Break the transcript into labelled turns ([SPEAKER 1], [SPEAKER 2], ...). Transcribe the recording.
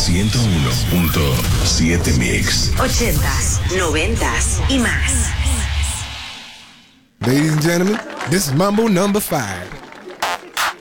[SPEAKER 1] 101.7 Mix.
[SPEAKER 2] 80s, 90s y más.
[SPEAKER 3] Ladies and gentlemen, this is Mambo number 5.